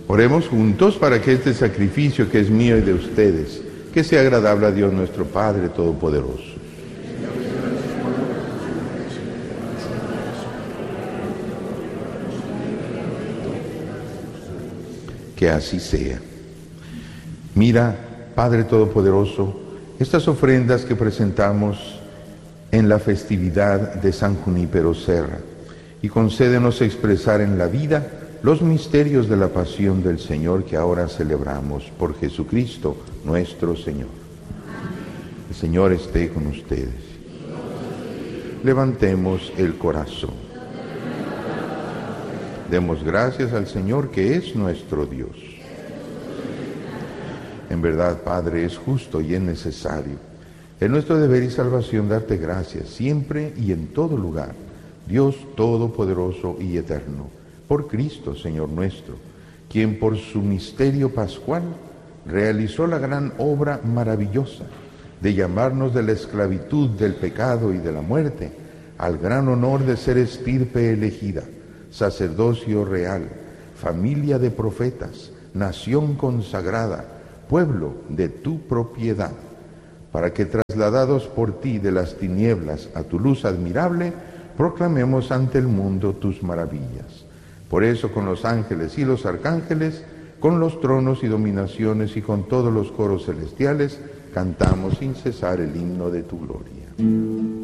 Oremos juntos para que este sacrificio que es mío y de ustedes, que sea agradable a Dios nuestro Padre Todopoderoso. Que así sea. Mira, Padre Todopoderoso, estas ofrendas que presentamos en la festividad de San Junípero Serra, y concédenos expresar en la vida los misterios de la pasión del Señor que ahora celebramos por Jesucristo nuestro Señor. El Señor esté con ustedes. Levantemos el corazón. Demos gracias al Señor que es nuestro Dios. En verdad, Padre, es justo y es necesario. Es nuestro deber y salvación darte gracias siempre y en todo lugar, Dios Todopoderoso y Eterno, por Cristo, Señor nuestro, quien por su misterio pascual realizó la gran obra maravillosa de llamarnos de la esclavitud, del pecado y de la muerte al gran honor de ser estirpe elegida, sacerdocio real, familia de profetas, nación consagrada, pueblo de tu propiedad, para que trasladados por ti de las tinieblas a tu luz admirable, proclamemos ante el mundo tus maravillas. Por eso con los ángeles y los arcángeles, con los tronos y dominaciones y con todos los coros celestiales, cantamos sin cesar el himno de tu gloria.